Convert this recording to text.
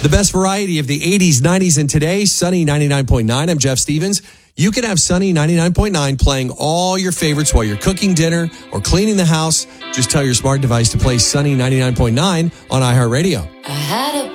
The best variety of the 80s, 90s, and today, Sunny 99.9. I'm Jeff Stevens. You can have Sunny 99.9 playing all your favorites while you're cooking dinner or cleaning the house. Just tell your smart device to play Sunny 99.9 on iHeartRadio. I had a